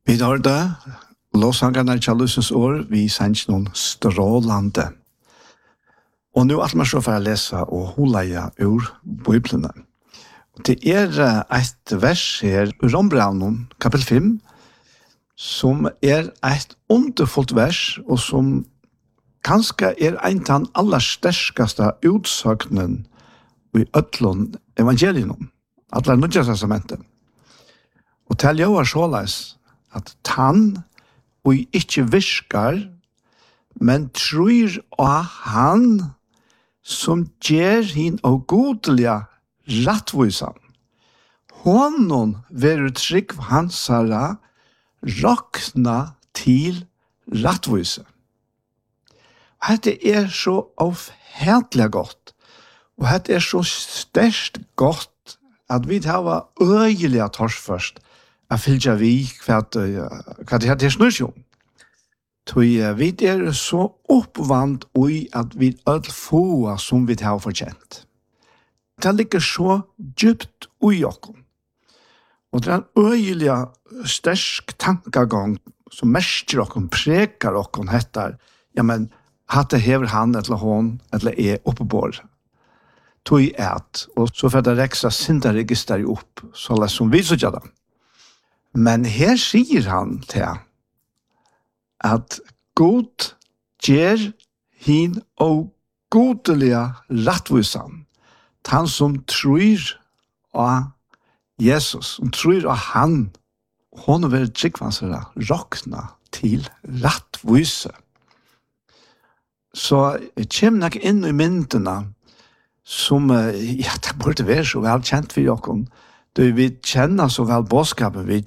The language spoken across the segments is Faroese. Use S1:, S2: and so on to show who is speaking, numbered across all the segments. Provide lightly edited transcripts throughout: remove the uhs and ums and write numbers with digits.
S1: Vi hørte lovsangerne til Lusens år, vi sendte noen strålande. Og nå er det så for å lese og holde ur Bibelen. Det et vers her, Rombraunen, kapel 5, som et underfullt vers, og som kanskje en av den aller sterkeste utsøknen i øtlån evangelium, alle nødja testamentet. Og til jeg var såleis at han og ikke viskar, men tror av han som gjør hin og godelige rattvisan. Honom veru trygg hansara rakna til rattvise. Dette så avhætlig godt, og dette så sterkt godt at vi har øyelig torsførst jeg fylgja vi hva det snur seg om. Vi så oppvant i at vi få som vi har fortjent. Det ligger så djupt i oss. Og det en øyelig sterk tankegang som mestrer oss, prekar oss, heter, ja, men hatt det hever han eller hon eller oppebår. Tog og så får det reksa syndaregister opp, så la som vi så gjør det. Men her sier han til at God gjør hin og godelige rattvisan, han som tror av Jesus, som tror av han, hon vil tryggvansere råkna til rattvise. Så jeg kommer nok inn i myndene som, ja, det burde være så velkjent for dere. Vi kjenner så vel bådskapen, vi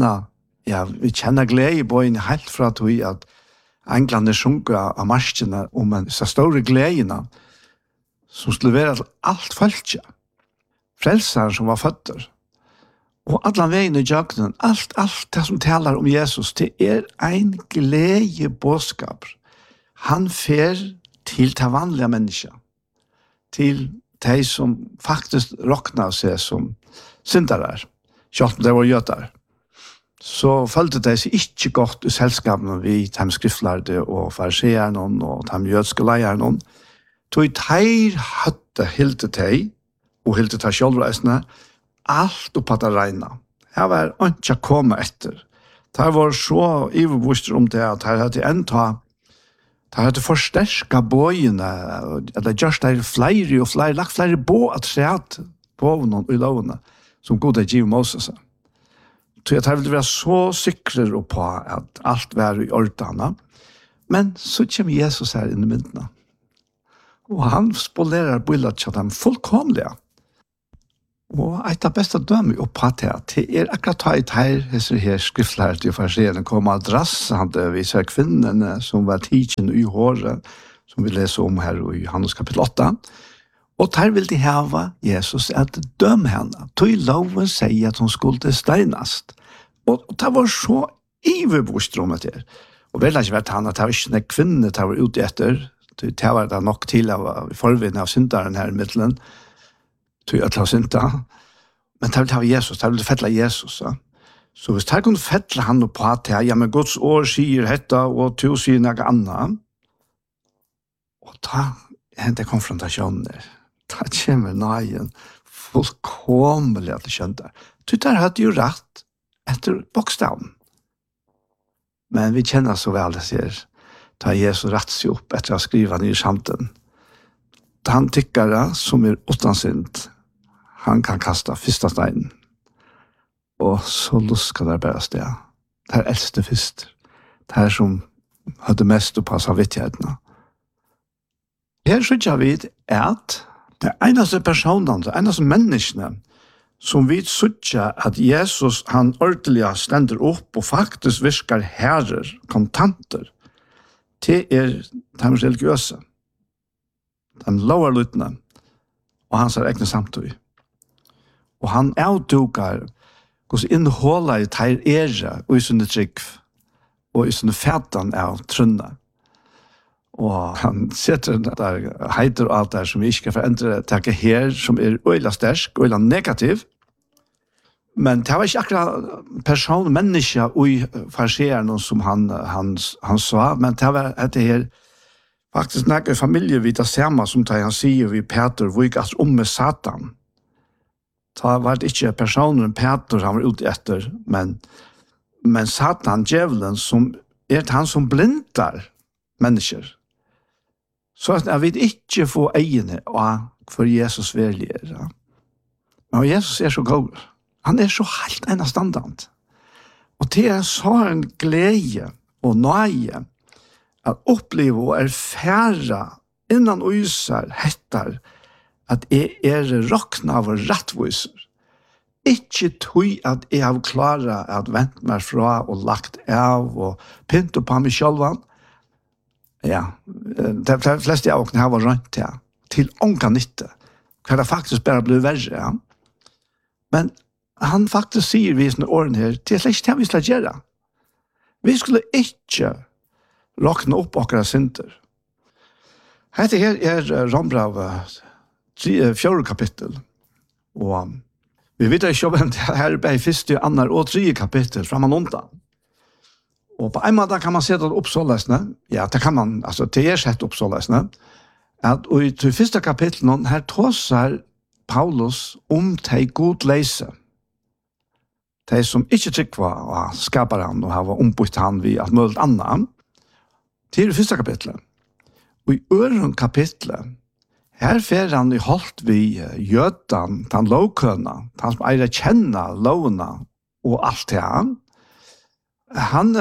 S1: kjenner glede på en helt fra at englene sjunker av marskene om en så store gledene som skulle være til alt folket. Frelseren som var føtter. Og alle veiene i jøkken, alt det som taler om Jesus, det en glede bådskap. Han fer til de vanlige mennesker, til de som faktisk råkner seg som syndarar, selv om det var gjøtar. Så følte det seg ikke godt i selskapene vi, de skriftlærde og fariseerne og de jødske leierne. Tog teir høtte hilde teg, og hilde teg sjølvreisene, alt opp at det regnet. Her var ikke å komme etter. Det var så iverboster om det, at her hadde det hadde forsterket bøyene, eller gjørst det flere og flere, lagt flere bå at sett på noen i lovene, som god givet Moses. Så jeg ville være så sikre på at alt var i ordene. Men så kommer Jesus her inn i myndene. Og han spolerer bildet til dem fullkomlige. Og et av beste dømme på det akkurat ta et her skriftlærer til farserien kom og drasse han det viser kvinnene som var tidsen i håret, som vi leser om her i Johannes kapittel 8. Og der vil de hava Jesus at døme henne. Tog loven sier at hun skulle steinast. Og det var så iverbost om det. Og vel ikke vært han at det var ikke en kvinne det var ute etter. Det var det nok til av forvinne av syndaren her i middelen. Tog at det var synda. Men det vil Jesus, det vil fettla Jesus. Ja. Så hvis det kunne fettla han på at ja, men Guds år sier dette, og to sier noe annet. Og da hender konfrontasjoner. Da kommer nøyen fullkomlig at det skjønte. Du der hadde jo rett etter bokstaven. Men vi kjenner så vel det sier, da Jesus rett seg opp etter å skrive nye samten. Da han tykkere som utansynt, han kan kasta første steinen. Og så lusker det bare sted. Det eldste først. Det som hadde mest på samvittighetene. Her skjønner vi at det eneste personene, det eneste menneskene, som vi skjønner at Jesus, han ordentlig stender opp og faktisk virker herrer, kontanter, til de religiøse, de loverlyttene, og hans egne samtøy. Og han avduker hvordan innholdet i teir og i sånne trygg, og i sånne fætan av trønne. Og han setter det der heiter og alt der som vi ikke skal forendre takke her, som øyla stersk, øyla negativ. Men det var ikke akkurat person, menneske og farseren som han sa, men det var at det her faktisk noen familie vid det samme som det han sier vid Peter, hvor ikke altså med Satan. Det var det ikke personen Peter han var ute etter, men Satan, djevelen, som han som blindar mennesker. Så at jeg vil ikke få egene for Jesus velger. Ja. Men Jesus så god. Han så helt enastandant. Og det så en glede og nøye at oppleve og erfære innan øyser hettar at jeg råkna av rettviser. Ikke tog at jeg har klaret at vente meg fra og lagt av og pynte på meg selv. Ja, de fleste av åkene her var rønt til ånka nytte. Hva det faktisk bare ble verre. Ja. Men han faktisk sier vi i sånne årene her, det ikke det vi skulle gjøre. Vi skulle ikke råkne opp akkurat synder. Dette her Rombrev 4. kapittel. Og vi vet ikke om det her er 1., 2. og 3. kapittel framan undan. Og på en måte kan man se det oppsålesene. Ja, det kan man, altså det sett oppsålesene. At og i 1. kapittel her tåser Paulus om de god leise. De som ikke trykker og skaper han og har ombytt han ved alt mulig annet. Til det 1. kapitlet. Og i øren kapitlet, her fer han i holdt vi jødan, den lovkønna, han som eier kjenne lovene og alt det han. Han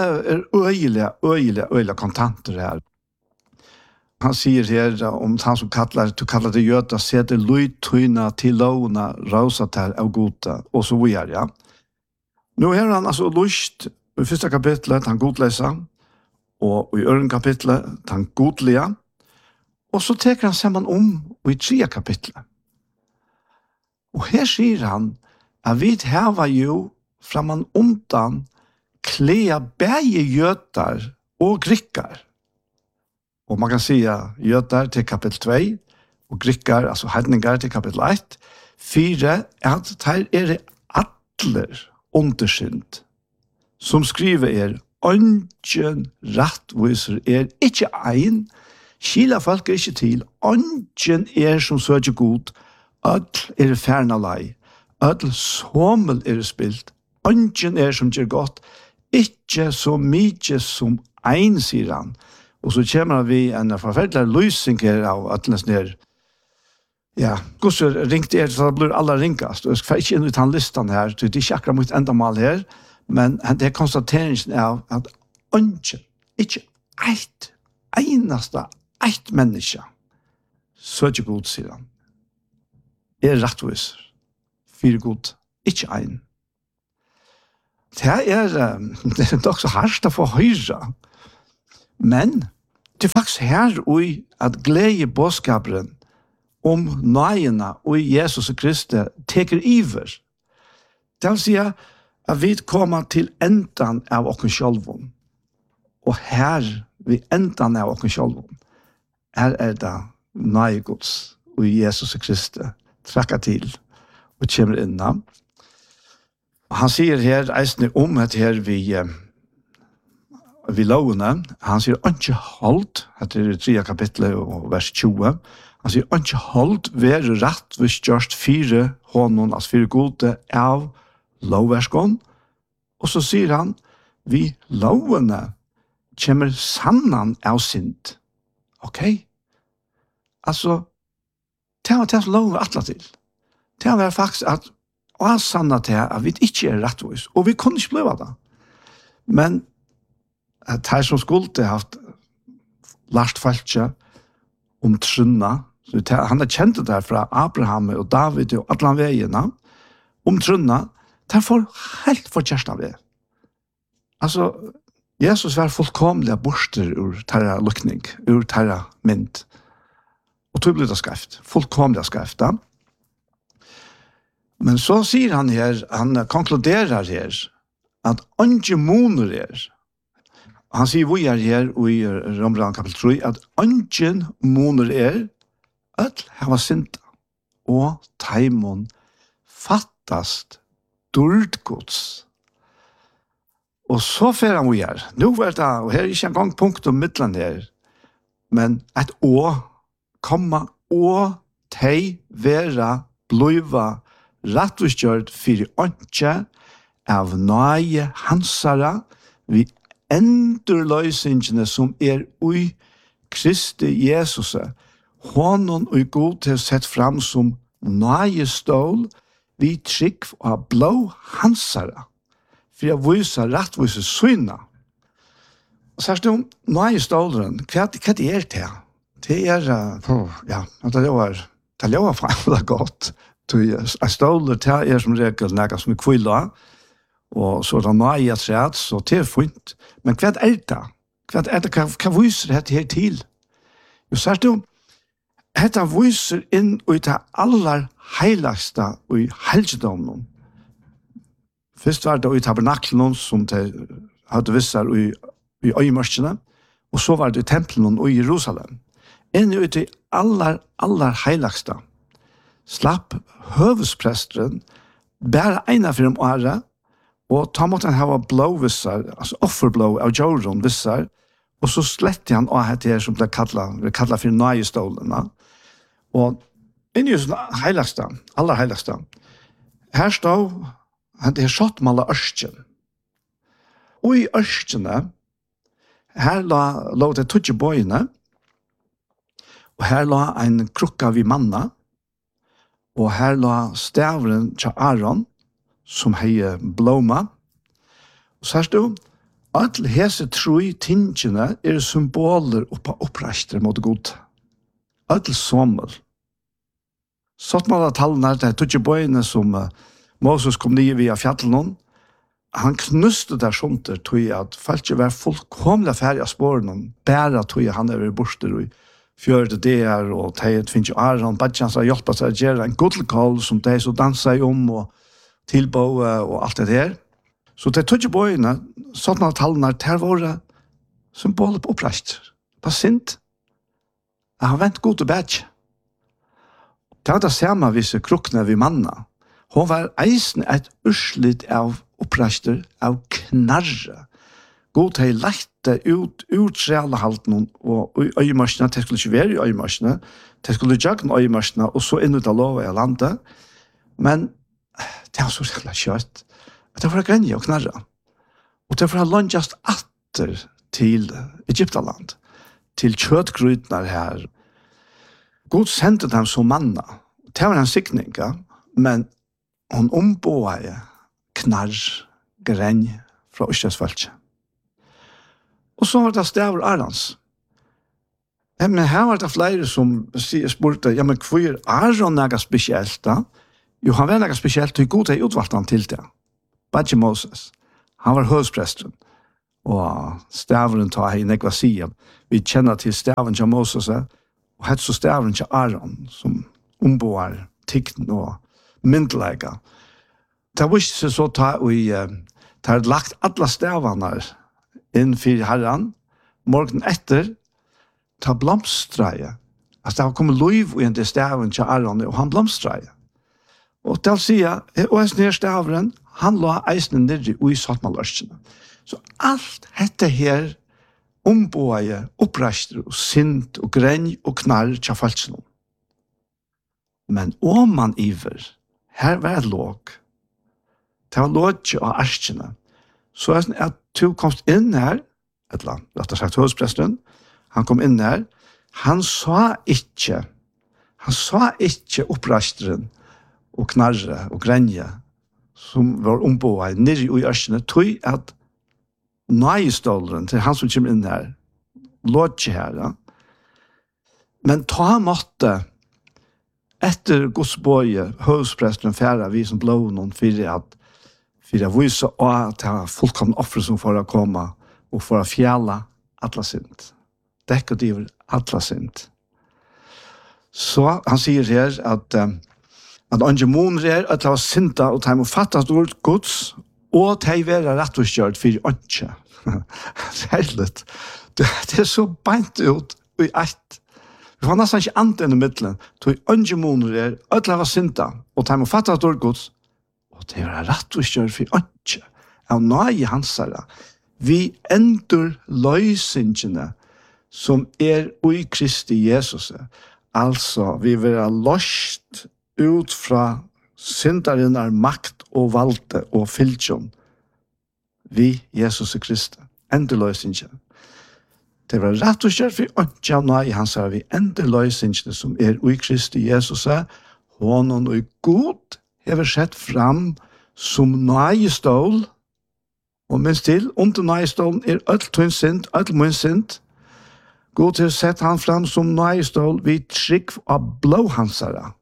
S1: øyelig kontanter her. Han sier her om han som du kallar det jøda, sette løytøyna til lovene, rausa til av gode, og så videre, ja. Nå har han altså lyst i 1. kapitlet, han godleser, og i øren kapitlet, han godlige, og så teker han sammen om i 3. kapitlet. Og her sier han at vi har jo framan undan klea bæge jøtar og grikkar. Og man kan si jøtar til kapittel 2, og grikkar, altså heidningar til kapittel 1, 4, at der atler undersynd, som skriver «Ongen rettviser ikke ein, skila folk ikke til, ongen som søker god, ødel ferna lei, ødel sommel spilt, ongen som gjør godt, ikke så mye som ein, sier han. Og så kommer vi en forferdelig løsning her av ødelens ned. Ja, Gusser ringte så det blir alla ringast. Og jeg skal ikke inn ut han listan her, det ikke akkurat mot endamal her, men det er konstateringen av at ongen, ikke eit menneske, søker god, sier han, rettviser, fire god, ikke ein. Det er nok så hardt å få høyre, men det er faktisk her ui at glede bådskaperen om nøyene og Jesus Kristi teker iver. Det vil si at vi kommer til enden av oss sjølven. Og her, ved enden av oss sjølven, her det nøye Guds og Jesus Kristi trekker til og kommer innan. Og han sier her eisne om at her vi lovene, han sier ikke holdt, det 3. kapitlet og vers 20, han sier ikke holdt være rett hvis gjørst 4 hånden, altså 4 gode av lovverskån, og så sier han, vi lovene kommer sannan av synd. Ok? Altså, det var det som loven atla til. Det var faktisk at og sanna til at vi ikke rettvis, og vi kunne ikke blive det. Men at her som skulle haft lært falskje om trunna, han kjent det fra Abraham og David og alle veiene, om trunna, det får helt for kjærsten ved. Altså, Jesus var fullkomlig borster ur terra lukning, ur terra mynd. Og tog ble det skreft, fullkomlig skreft, da. Men så sier han her, han konkluderer her, at ikke moner Han sier vi her i Rombrev kapittel 3, at ikke moner at han var sint, og taimon fattast dårdgods. Og så fer han vi her. Nå var det, og her er ikke en gang punkt om midtland her, men et å komma og tei vera bløyva rettvisgjørt fyrir åndsje av nøye hansara vi endurløysingene som ui Kristi Jesus. Honom og god til sett fram som nøye stål vi trygg av blå hansara for å vise rettvise syna. Og så er det nøye stålren, hva er det? Det ja, det lovar fan godt. Jeg ståler til som regel nægge som kvilla, og så er det nøye træt, så det fint. Men hva er det? Hva viser dette her til? Jo, så er det dette viser inn i det aller heiligste i helgedommen. Først var det i tabernaklen som de hadde visser i øyemørkene, og så var det i tempelen i Jerusalem. Inn i det aller heiligste slapp høvespresteren bare ene for året, og ta måtte han ha blå visser, altså offerblå av Jordan visser, og så slette han av det her som ble kallet for nøyestålene. Og inn i det heiligste, aller heiligste, her stod det er sottmalet ørsten. Og i ørstene, her lå det tøtje bøyene, og her lå en krukka vid manna, og her lå stavren til Aaron, som hei blåma. Og så her stod, alle hese troi tingene symboler oppa opprastere mot god. Alle sommer. Sottmalet tallene, det er tøtje bøyene som Moses kom nye via fjallen, han knuste der sånt der, tog at folk var fullkomlig ferdig av spåren, bare tog han over borster og fjørte der, og det finnes jo Aron, Badjans har hjulpet seg å gjøre en godtelkall som de så danset om, og tilbå og alt det der. Så det tog bøyene, sånn at tallene, det var symboler på oppreist. På sint. Jeg har vent god og bedre. Det var det samme visse krukkene vi manna. Hon var eisen et urslit av opprester, av knarre. God hei lette ut trelehalten og øyemarsene, det skulle ikke være i øyemarsene, det skulle jagne øyemarsene, og så inn ut av lova i landet. Men det var så rettelig kjøtt. Det var grenje og knarre. Og det var landjast atter til Egyptaland, til kjøttgrytene her. God sendte dem som manna. Det var en sikning, men hon ombåade knarr, grenj fra Østjøsfølge. Og så var det Stavr Arons. Men her var det flere som spurte, ja, men hvor er Aron noe spesielt da? Jo, han var noe spesielt, og god til utvalgte han til det. Badje Moses. Han var høvespresteren. Og Stavren tar henne nekva sida. Vi kjenner til Stavren til Moses, og hette så Stavren til Aron, som ombåar tikten og myndlega. Det visste seg så ta og har lagt alle stavene inn for herren, morgen etter, ta blomstreie. Altså det har kommet lov inn til staven til Aron, og han blomstreie. Og til å si, og jeg snir staveren, han la eisen nere i sattmalørskene. Så alt dette her ombåie, opprester og sint og grenj og knarr til falskene. Men om man iver, her var det låg. Det var låg av arskene. Så er det at du komst inn her, et eller annet, rett og slett høvespresteren, han kom inn her, han sa ikke opprasteren og knarre og grenje som var ombåa nere i arskene, tog at nøyeståleren til han som kommer inn her, låg ikke her. Ja. Men ta måtte etter godsbøye, høvespresteren færa vi som blå noen for å vise at det er fullkomne offer som får å komme og for å fjæle alle sint. Dekk og driver alle sint. Så han sier her at andre måneder er at det var sinta og de må fattes ord gods og de være rettforskjørt for åndsje. Særligt. Det så beint ut i ett. Vi får nesten ikke andre enn i midtelen. Tog andre måneder er at det var sinta og de må fattes ord gods Og det var rettvisgjør for ikke. Av nøye hansara. Vi endur løysingene som ui Kristi Jesus. Altså, vi vil ha løst ut fra syndarinnar makt og valde og fylkjon. Vi, Jesus Kristi. Endur løysingene. Det var rett og slett for ikke av nøye hansara. Vi endur løysingene som ui Kristi Jesus. Honom og god hever sett fram som nøyestål, og minst til, under nøyestålen alt tøyn sint, alt mun sint. God har sett han fram som nøyestål vid trygg av blåhansara.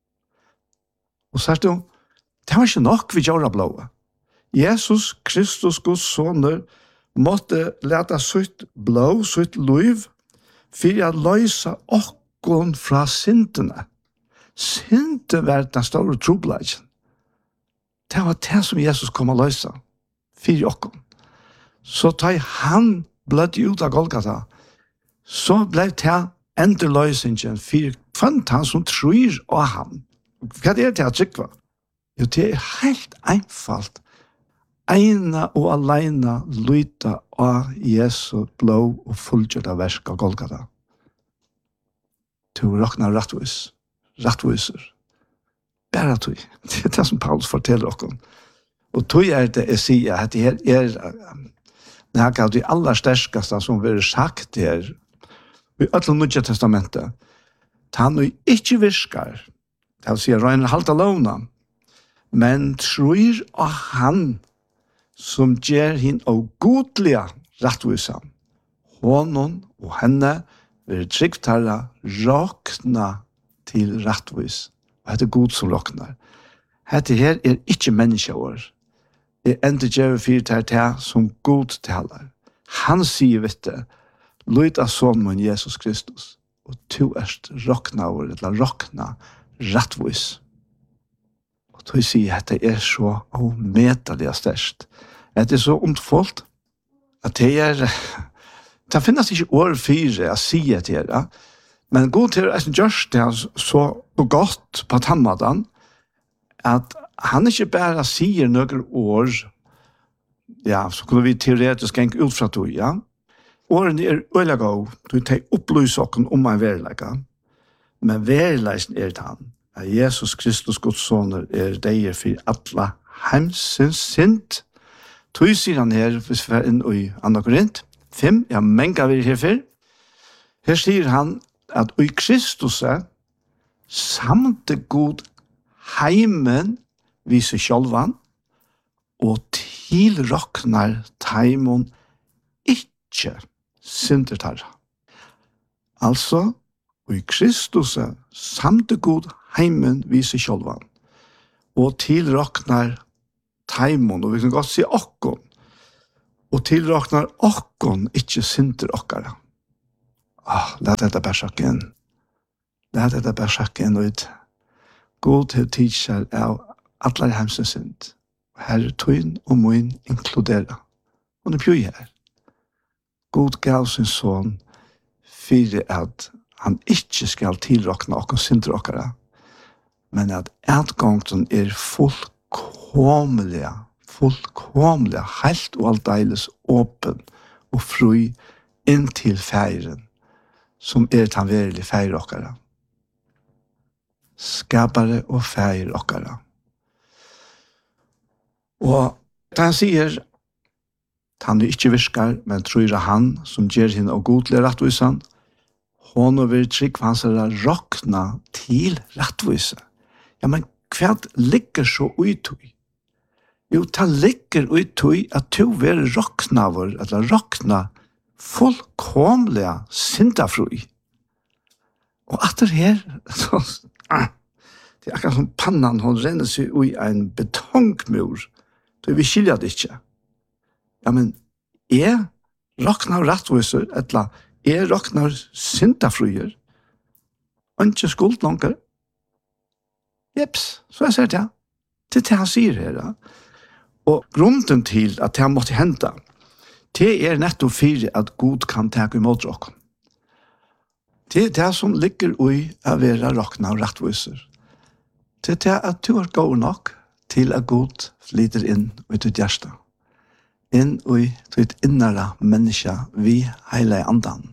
S1: Og sagt du, det var ikke nok vi gjør av blåa. Jesus Kristus Guds soner måtte leta sitt blå, sitt liv, for å løse okkon fra syndene. Synden var den store trobladjen. Det var det som Jesus kom å løse. Fyre okkon. Så da han ble ut av Golgata, så ble det endeløsningen for kvant han som tror av ham. Hva er det å trykke? Jo, det er helt einfalt. Eina og alene lyta av Jesu blå og fullgjørte av versk av Golgata. Til å råkne rettviser. Bare tog. Det er det som Paulus forteller oss. Og tog det jeg sier at det er av de aller sterskeste som vi har sagt her i alle Nye Testamentet. Han ikke virker, det vil si røyner halt alene, men tror av han som gjør henne og godlige rettviser. Honom og henne vil trygt herre råkne til rettvis. Og det er god som råkner. Dette her ikke menneskeår. Det enda gjør fyrt her til som god taler. Han sier, vet du, lyd av sonen Jesus Kristus, og to råkna over, eller råkna rettvis. Og to sier at det så omedelig størst. Det så ondfullt, at det finnes ikke år fire å si til det, men god til å gjøre det så godt på tannmaten, at han ikke bare sier noen år, ja, så kunne vi teoretisk gjenke ut fra tog, ja. Årene øyelig gå, du tar opplyse oss om en verleggere, men verleggeren det han, at Jesus Kristus Guds soner deg for alle hemsens synd. Tog sier han her, hvis vi er inne i 2. Korint 5, ja, menga vi herfor. Her sier han at i Kristus samte god heimen viser sjølvan, og tilroknar taimon ikke syndertarra. Altså, i Kristus samte god heimen viser sjølvan, og tilroknar taimon, og vi kan godt si okkon, og tilroknar okkon ikke synder okkara. Lad dette bare sjakke inn. Lad dette bare sjakke inn ut. God til tidsjer av alle hemsens synd. Herre tøyn og mun inkludera. Og det bjør her. God gav sin son for at han ikke skal tilrokne okkon synder okkara, men at utgangten fullkomlig, helt og aldeles åpen og fri inntil feiren, som den verilige feir okkara. Skapare og feir okkara. Og da han sier, han ikke virker, men tror han som gjør henne og godlig rettvisan, hon vil trygg for hans råkna til rettvise. Ja, men hva ligger så utøy? Jo, det ligger utøy at du vil råkna vår, eller råkna fullkomlige syndafrui. Og at det her, det akkurat som pannan, hun renner seg i en betongmur, så vi skiljer det ikke. Ja, men råknar rettviser, eller råknar syndafruier, og ikke skuld langer. Jeps, så jeg sier det. Det han sier her. Og grunden til at det måtte hente, det nettopp for at Gud kan ta imot dere. Det det som ligger i å være råkna og rettviser. Det at du god nok. til at God flyter inn i ditt hjerte. Inn i ditt innere menneske vi hele andan.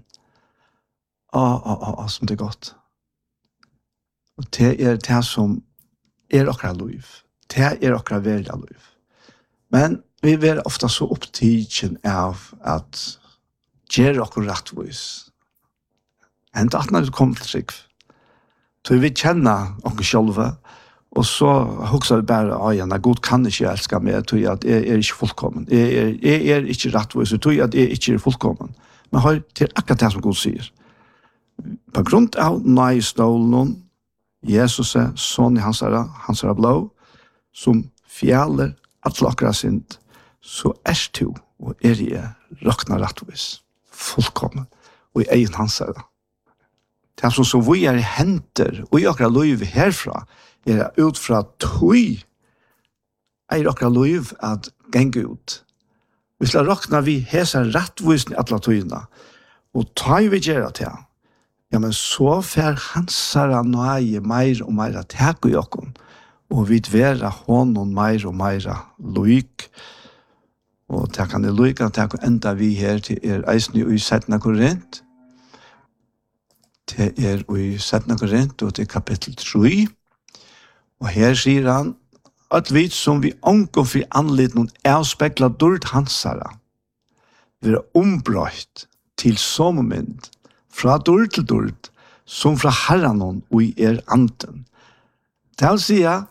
S1: Som det er godt. Og det det som okra liv. Det okra verda liv. Men vi er ofta så opptidsen av at gjøre okra rettvis. Hent at når vi kommer til trygg. Så vi kjenner okra sjølve, og så hugsa vi bare, ja, God kan ikke elske meg, tog at jeg ikke fullkommen. Jeg ikke rettvis, tog at jeg ikke fullkommen. Men har til akkurat det som God sier. På grunn av nøystålen, Jesus er sånn i hans herre blå, som fjeller at akkurat sint, så du og jeg råkna rettvis, fullkommen, og i egen hans herre. Det er som vi i henter, og i akkurat liv herfra, ut fra tøy, akkurat liv at genge ut. Hvis la råkna vi hesa rettvisning i alle tøyene, og ta vi gjøre til, ja, men så fer hansara nøye meir og meira tek i okkon, og vi vera honom meir og meira loik, og det kan det loika, det kan enda vi her til eisen i 17. Korint, det i 17. Korint, og til kapittel 3, og her sier han, at vi som vi omgår for anlitt noen avspekla dård hansara, vera ombrøyt til sommermynd, fra dård til dård, som fra herran og i anden. Det han sier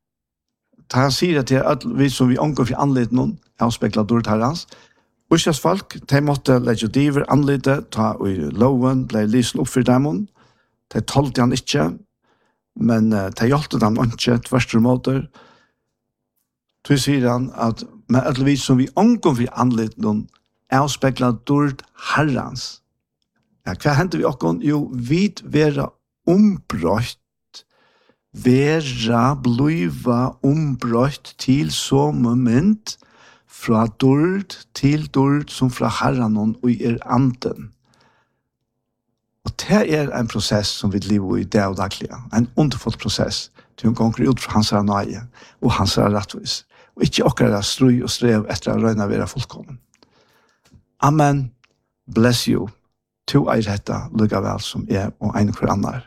S1: at vi som vi omgår for anlitt noen avspekla dård herrans, Usjas folk, de måtte legge diver anlitte, ta i loven, ble lysen opp for dem. De tolte han ikke, men de hjelpte dem ikke, tverste måter. Så sier han at med at vi som vi omgår for anlitte noen avspekla dård herrans. Ja, hva hendte vi okkon? Jo, vi vera ombrøyt, vera bliva ombrøyt til sommermynd, fra dård til dård som fra herran og i anden. Og det en prosess som vi lever i det og daglige. En underfull prosess til hun gonger ut fra hans nøye og hans rettvis. Og ikke okkara strøy og strev etter å røyne være fullkommen. Amen. Bless you. To retta lukka vel som og en hver annar.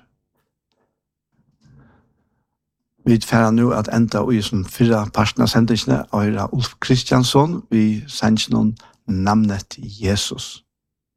S1: Vi færer nå at enda i som 4 parten av sendelsene av Ulf Kristiansson, vi sender noen namnet Jesus.